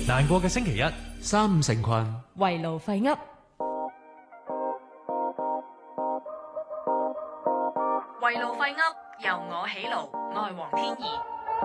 難過嘅星期一， 三五成群， 圍爐廢噏。圍爐廢噏，由我起爐，我係黃天怡。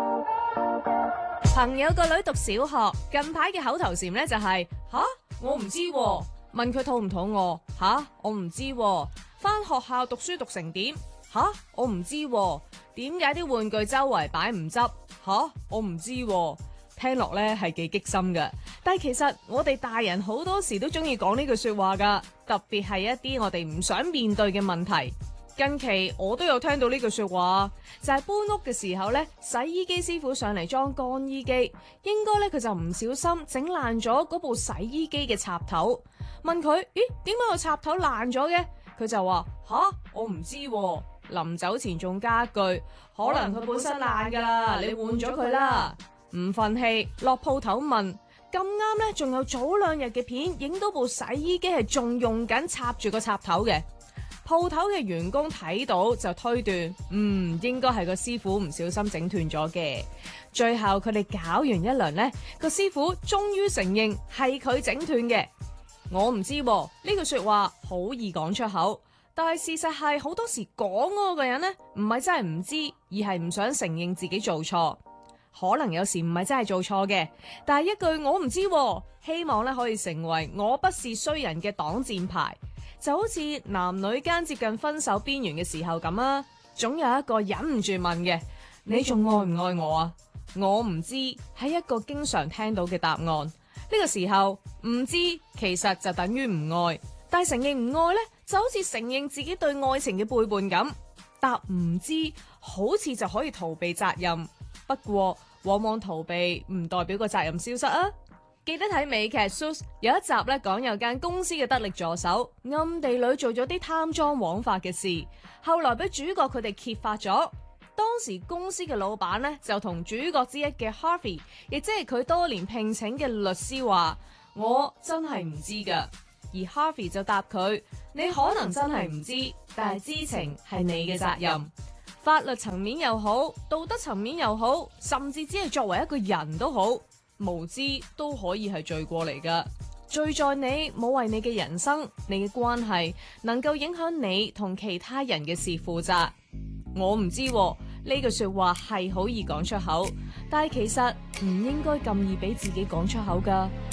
朋友個女讀小學，近排嘅口頭禪呢就係吓，我唔知喎。問佢肚唔肚餓，吓，我唔知喎。返學校讀書讀成點，吓，我唔知喎。點解啲玩具周圍擺唔執，吓，我唔知喎。聽落咧係幾激心嘅，但係其實我哋大人好多時都中意講呢句說話噶，特別係一啲我哋唔想面對嘅問題。近期我都有聽到呢句說話，就係搬屋嘅時候咧，洗衣機師傅上嚟裝乾衣機，應該咧佢就唔小心整爛咗嗰部洗衣機嘅插頭。問佢，咦，點解個插頭爛咗嘅？佢就話，吓，我唔知喎。臨走前仲加一句，可能佢本身爛噶啦，你換咗佢啦。唔忿氣，落鋪頭問，咁啱呢，仲有早2日嘅片，影到部洗衣機係仲用緊插住個插頭嘅。鋪頭嘅員工睇到就推斷，應該係個師傅唔小心整斷咗嘅。最後佢哋搞完一輪呢，個師傅終於承認係佢整斷嘅。我唔知喎，呢句說話好易講出口，但係事實係好多時講嗰個人呢，唔係真係唔知，而係唔想承認自己做錯。可能有時唔係真係做錯嘅，但係一句我唔知喎，希望咧可以成為我不是衰人嘅擋箭牌，就好似男女間接近分手邊緣嘅時候咁啊，總有一個忍唔住問嘅，你仲愛唔愛我啊？我唔知係一個經常聽到嘅答案。呢個時候唔知其實就等於唔愛，但係承認唔愛呢，就好似承認自己對愛情嘅背叛咁。答唔知好似就可以逃避責任。不過往往逃避唔代表個責任消失啊！記得睇美劇《Suits》有一集咧，講有間公司嘅得力助手暗地裏做咗啲貪贓枉法嘅事，後來俾主角佢哋揭發咗。當時公司嘅老闆咧就同主角之一嘅 Harvey， 亦即係佢多年聘請嘅律師話：我真係唔知噶。而 Harvey 就答佢：你可能真係唔知，但係知情係你嘅責任。法律層面又好，道德層面又好，甚至只係作為一個人都好，無知都可以係罪過嚟噶。罪在你冇為你嘅人生、你嘅關係能夠影響你同其他人嘅事負責。我唔知喎，呢句說話係好易講出口，但係其實唔應該咁易俾自己講出口噶。